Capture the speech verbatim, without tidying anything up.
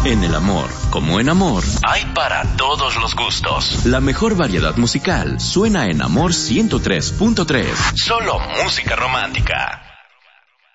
En el amor, como en amor, hay para todos los gustos. La mejor variedad musical suena en Amor ciento tres punto tres. Solo música romántica.